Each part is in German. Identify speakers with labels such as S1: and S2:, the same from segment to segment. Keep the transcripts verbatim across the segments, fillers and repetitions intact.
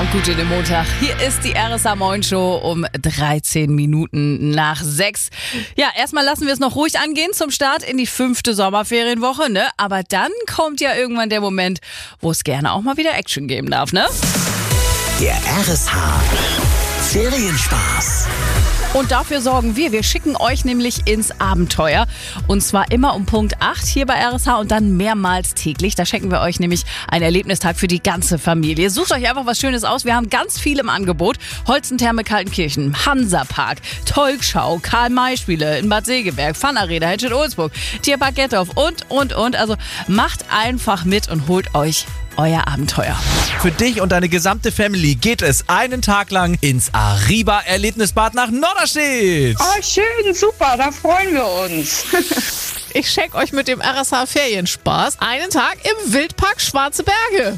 S1: und gut in den Montag. Hier ist die R S A Moin Show um dreizehn Minuten nach sechs. Ja, erstmal lassen wir es noch ruhig angehen zum Start in die fünfte Sommerferienwoche, ne? Aber dann kommt ja irgendwann der Moment, wo es gerne auch mal wieder Action geben darf, ne?
S2: Der R S H Ferienspaß.
S1: Und dafür sorgen wir. Wir schicken euch nämlich ins Abenteuer. Und zwar immer um Punkt acht hier bei R S H und dann mehrmals täglich. Da schenken wir euch nämlich einen Erlebnistag für die ganze Familie. Sucht euch einfach was Schönes aus. Wir haben ganz viel im Angebot. Holzentherme Kaltenkirchen, Hansapark, Tolkschau, Karl-May-Spiele in Bad Segeberg, Pfannerräder, Hetschet-Ulzburg, Tierpark Gettorf und, und, und. Also macht einfach mit und holt euch euer Abenteuer.
S3: Für dich und deine gesamte Family geht es einen Tag lang ins Arriba Erlebnisbad nach Norderstedt.
S4: Oh, schön, super, da freuen wir uns.
S5: Ich schenke euch mit dem R S H Ferienspaß einen Tag im Wildpark Schwarze Berge.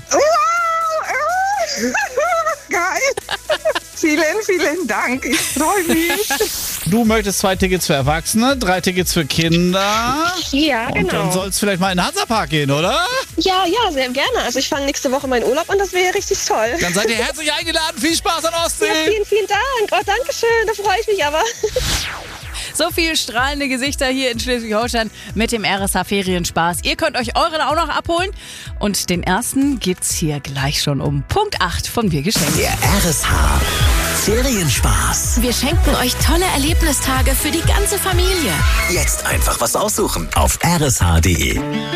S4: Geil. Vielen, vielen Dank. Ich freue mich.
S6: Du möchtest zwei Tickets für Erwachsene, drei Tickets für Kinder.
S7: Ja,
S6: Und
S7: genau.
S6: dann soll es vielleicht mal in den Hansapark gehen, oder?
S7: Ja, ja, sehr gerne. Also ich fange nächste Woche meinen Urlaub an, das wäre richtig toll.
S3: Dann seid ihr herzlich eingeladen. Viel Spaß an Ostsee.
S7: Ja, vielen, vielen Dank. Oh, danke schön, da freue ich mich aber.
S1: So viel strahlende Gesichter hier in Schleswig-Holstein mit dem R S H Ferienspaß. Ihr könnt euch euren auch noch abholen. Und den ersten gibt's hier gleich schon um Punkt acht von Wir geschenkt.
S2: Der R S H Ferienspaß.
S8: Wir schenken euch tolle Erlebnistage für die ganze Familie.
S2: Jetzt einfach was aussuchen auf r s h punkt d e.